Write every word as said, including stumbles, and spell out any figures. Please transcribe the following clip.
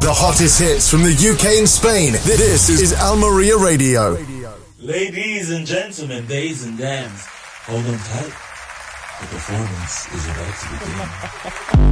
The hottest hits from the U K and Spain. This is Almeria Radio. Ladies and gentlemen, days and dams, hold on tight. The performance is about to begin.